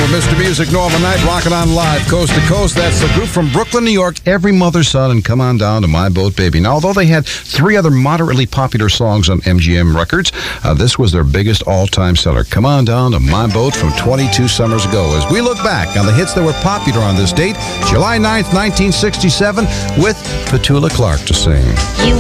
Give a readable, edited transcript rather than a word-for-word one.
with Mr. Music, Northern Night, rocking on live, coast to coast. That's the group from Brooklyn, New York, Every Mother's Son, and Come On Down to My Boat Baby. Now, although they had 3 other moderately popular songs on MGM Records, this was their biggest all-time seller, Come On Down to My Boat, from 22 summers ago. As we look back on the hits that were popular on this date, July 9th, 1967, with Petula Clark to sing.